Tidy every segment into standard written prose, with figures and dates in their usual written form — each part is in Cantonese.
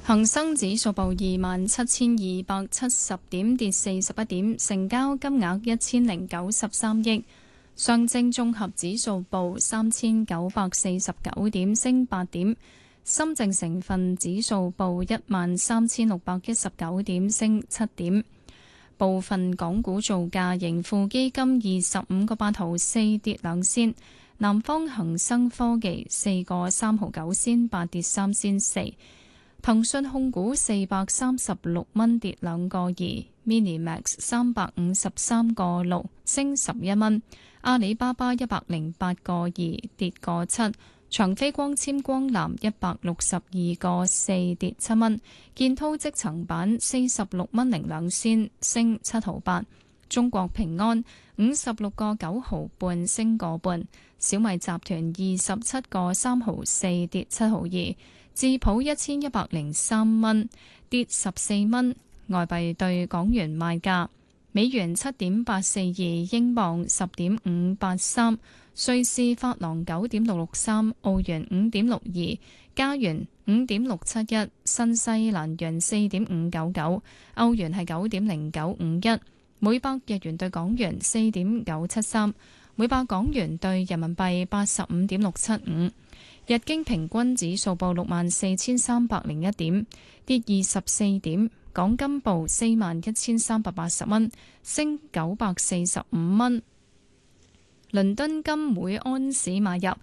恒生指數報27,270點，跌41點，成交金額1093億。上證綜合指數報3949點，升8點。深證成分指數報13,619點，升7點。部分港股造價，盈富基金25個8毫4跌2仙，南方恒生科技4個3毫9仙8跌3仙4。騰訊控股436蚊跌2個2 ，Minimax 353個6升11蚊，阿里巴巴108個2跌個7，長飛光纖光纜162個4跌7蚊，建滔積層板46蚊02仙升7毫8，中國平安56個9毫半升個半，小米集團27個3毫4跌7毫2。智普1103蚊，跌14蚊。外幣對港元賣價：美元7.842，英鎊10.583，瑞士法郎9.663，澳元5.62，加元5.671，新西蘭元4.599，歐元係9.0951，每百日元對港元4.973，每百港元對人民幣85.675。日經平均指數報64,301點，跌24點。港金報41,380蚊，升945蚊。倫敦金每安士買入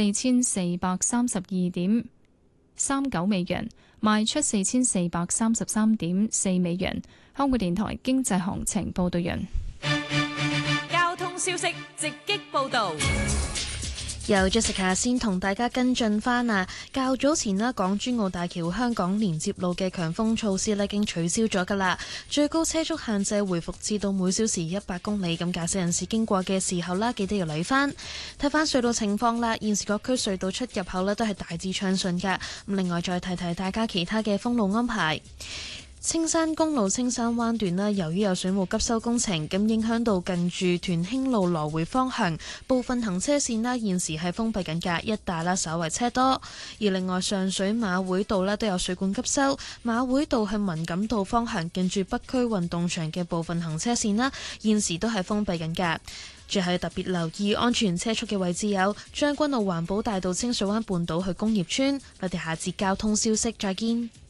4,432.39美元，賣出4,433.4美元。香港電台經濟行情報道完。 交通消息直擊報道。 由 Jessica 先同大家跟進返啊，較早前啦，港珠澳大橋香港連接路嘅強風措施咧已經取消咗㗎喇，最高車速限制回復至到每小時100公里。咁駕駛人士經過嘅時候啦，記得要留意返。睇返隧道情況啦，現時各區隧道出入口咧都係大致暢順㗎。咁另外再提提大家其他嘅封路安排。青山公路青山灣段啦，由於有水務急修工程，咁影響到近住屯興路來回方向部分行車線啦，現時係封閉緊㗎，一帶啦稍為車多。而另外上水馬會道咧都有水管急修，馬會道去文錦道方向近住北區運動場嘅部分行車線啦，現時都係封閉緊㗎。最後特別留意安全車速嘅位置有將軍澳環保大道清水灣半島去工業村。我哋下節交通消息再見。